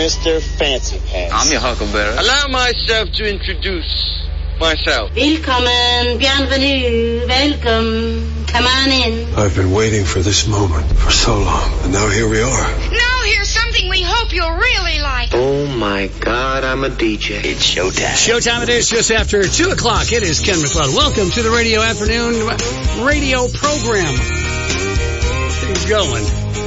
Mr. Fancy Pants. I'm your Huckleberry. Allow myself to introduce myself. Willkommen, bienvenue, welcome. Come on in. I've been waiting for this moment for so long, and now here we are. Now here's something we hope you'll really like. Oh my God, I'm a DJ. It's showtime. Showtime it is just after 2 o'clock. It is Ken McLeod. Welcome to the Radio Afternoon radio program. Things going.